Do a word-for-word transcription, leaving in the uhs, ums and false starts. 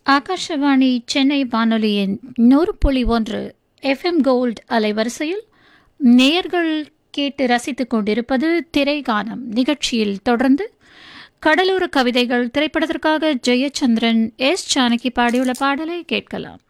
ஆகாஷவாணி சென்னை வானொலியின் நூறு புள்ளி ஒன்று எஃப்எம் கோல்ட் அலைவரிசையில் நேயர்கள் கேட்டு ரசித்துக் கொண்டிருப்பது திரைகானம். நிகழ்ச்சியில் தொடர்ந்து கடலோர கவிதைகள் திரைப்படத்திற்காக ஜெயச்சந்திரன் எஸ் ஜானகி பாடியுள்ள பாடலை கேட்கலாம்.